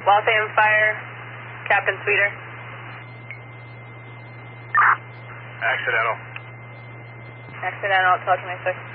Waltham Fire, Captain Sweeter. Accidental. Accidental, talk to me, sir.